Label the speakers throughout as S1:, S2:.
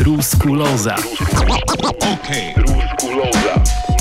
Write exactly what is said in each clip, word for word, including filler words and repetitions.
S1: Truskuloza.
S2: Okej. Truskuloza.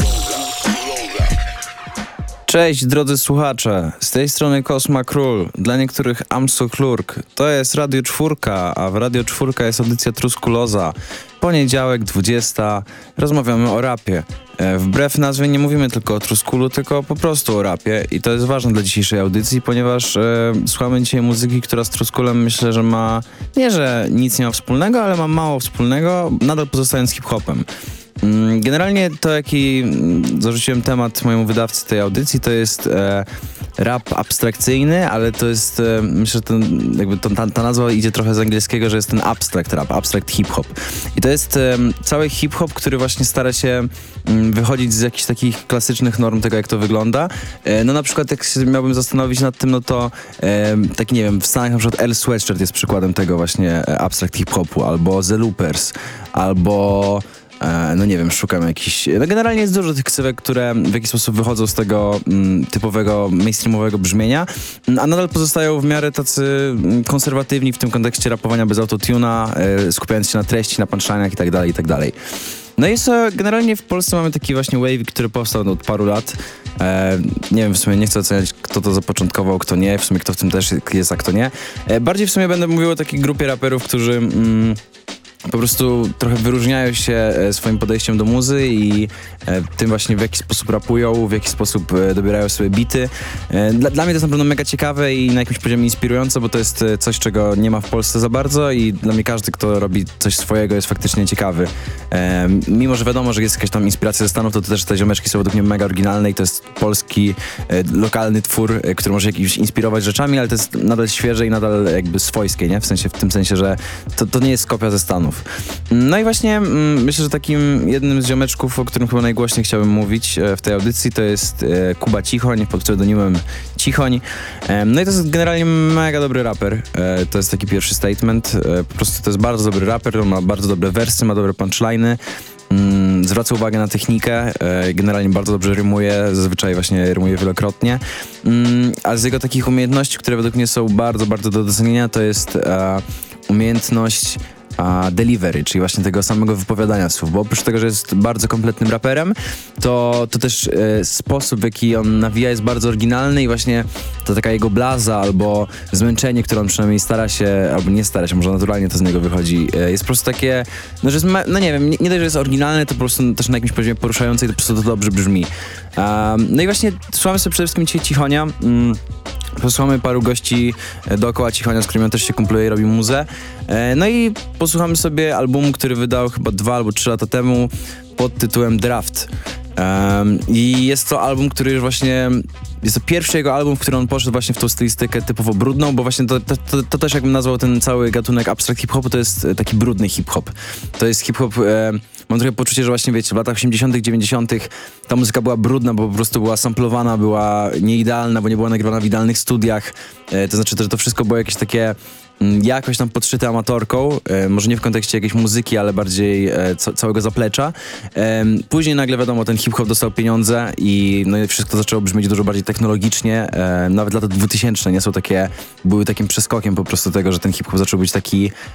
S3: Cześć drodzy słuchacze, z tej strony Kosma Król, dla niektórych Amso Klurk. To jest Radio Czwórka, a w Radio Czwórka jest audycja Truskuloza. Poniedziałek, dwudziesta, rozmawiamy o rapie. E, wbrew nazwie nie mówimy tylko o Truskulu, tylko po prostu o rapie i to jest ważne dla dzisiejszej audycji, ponieważ e, słuchamy dzisiaj muzyki, która z Truskulem myślę, że ma, nie że nic nie ma wspólnego, ale ma mało wspólnego, nadal pozostając hip-hopem. Generalnie to, jaki zarzuciłem temat mojemu wydawcy tej audycji, to jest e, rap abstrakcyjny, ale to jest, e, myślę, że ten, jakby to, ta, ta nazwa idzie trochę z angielskiego, że jest ten abstract rap, abstract hip-hop. I to jest e, cały hip-hop, który właśnie stara się m, wychodzić z jakichś takich klasycznych norm tego, jak to wygląda. E, no na przykład, jak się miałbym zastanowić nad tym, no to e, taki, nie wiem, w Stanach na przykład L Sweatshirt jest przykładem tego właśnie abstract hip-hopu, albo The Loopers, albo... no nie wiem, szukam jakichś... No generalnie jest dużo tych ksywek, które w jakiś sposób wychodzą z tego mm, typowego mainstreamowego brzmienia, a nadal pozostają w miarę tacy konserwatywni w tym kontekście rapowania bez autotuna, y, skupiając się na treści, na punchline'ach i tak dalej, i tak dalej. No i jest, generalnie w Polsce mamy taki właśnie wave, który powstał od paru lat. E, nie wiem, w sumie nie chcę oceniać, kto to zapoczątkował, kto nie, w sumie kto w tym też jest, a kto nie. E, bardziej w sumie będę mówił o takiej grupie raperów, którzy... Mm, po prostu trochę wyróżniają się swoim podejściem do muzy i tym właśnie w jaki sposób rapują, w jaki sposób dobierają sobie bity. Dla, dla mnie to jest na pewno mega ciekawe i na jakimś poziomie inspirujące, bo to jest coś, czego nie ma w Polsce za bardzo i dla mnie każdy, kto robi coś swojego, jest faktycznie ciekawy. Mimo że wiadomo, że jest jakaś tam inspiracja ze Stanów, to, to też te ziomeczki są według mnie mega oryginalne i to jest polski, lokalny twór, który może jakiś inspirować rzeczami, ale to jest nadal świeże i nadal jakby swojskie, nie? W sensie, w tym sensie, że to, to nie jest kopia ze Stanów. No i właśnie mm, myślę, że takim jednym z ziomeczków, o którym chyba najgłośniej chciałbym mówić e, w tej audycji, to jest e, Kuba Cichoń, pod pseudonimem Cichoń. E, no i to jest generalnie mega dobry raper. E, to jest taki pierwszy statement. E, po prostu to jest bardzo dobry raper, on ma bardzo dobre wersy, ma dobre punchline'y. Mm, zwraca uwagę na technikę, e, generalnie bardzo dobrze rymuje, zazwyczaj właśnie rymuje wielokrotnie. Mm, a z jego takich umiejętności, które według mnie są bardzo, bardzo do docenienia, to jest e, umiejętność a delivery, czyli właśnie tego samego wypowiadania słów, bo oprócz tego, że jest bardzo kompletnym raperem, to, to też e, sposób, w jaki on nawija, jest bardzo oryginalny i właśnie to taka jego blaza albo zmęczenie, które on przynajmniej stara się, albo nie stara się, może naturalnie to z niego wychodzi, e, jest po prostu takie, no że jest, ma, no nie wiem, nie, nie dość, że jest oryginalne, to po prostu też na jakimś poziomie poruszające i to po prostu to dobrze brzmi. Um, no i właśnie słuchamy sobie przede wszystkim dzisiaj Cichonia. Mm. Posłuchamy paru gości dookoła Cichonia, z którymi on też się kumpluje i robi muzę. No i posłuchamy sobie albumu, który wydał chyba dwa albo trzy lata temu pod tytułem Draft. Um, I jest to album, który już właśnie... Jest to pierwszy jego album, w którym on poszedł właśnie w tą stylistykę typowo brudną, bo właśnie to, to, to, to też jakbym nazwał ten cały gatunek abstract hip-hopu, to jest taki brudny hip-hop. To jest hip-hop... E, mam trochę poczucie, że właśnie wiecie, w latach osiemdziesiątych, dziewięćdziesiątych ta muzyka była brudna, bo po prostu była samplowana, była nieidealna, bo nie była nagrywana w idealnych studiach. E, to znaczy, że to wszystko było jakieś takie jakoś tam podszyte amatorką, e, może nie w kontekście jakiejś muzyki, ale bardziej e, ca- całego zaplecza. E, później nagle wiadomo, ten hip-hop dostał pieniądze i no i wszystko zaczęło brzmieć dużo bardziej technologicznie. E, nawet lata dwutysięczne nie są takie, były takim przeskokiem po prostu tego, że ten hip-hop zaczął być taki